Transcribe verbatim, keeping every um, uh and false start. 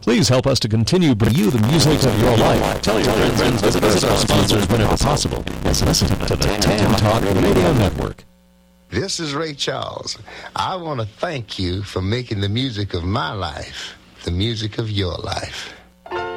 Please help us to continue bringing you the music of your life. Tell your friends, visit our sponsors whenever possible. And listen to the Tam Talk Radio Network. This is Ray Charles. I want to thank you for making the music of my life the music of your life.